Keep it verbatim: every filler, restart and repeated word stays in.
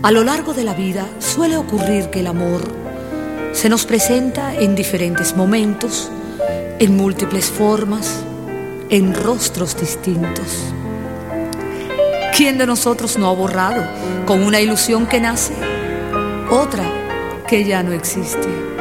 A lo largo de la vida suele ocurrir que el amor se nos presenta en diferentes momentos, en múltiples formas, en rostros distintos. ¿Quién de nosotros no ha borrado con una ilusión que nace otra que ya no existe?